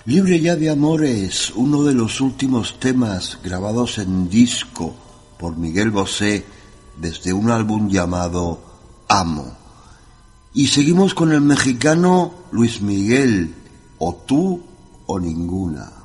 Libre ya de amores, uno de los últimos temas grabados en disco por Miguel Bosé desde un álbum llamado Amo. Y seguimos con el mexicano Luis Miguel, o tú o ninguna.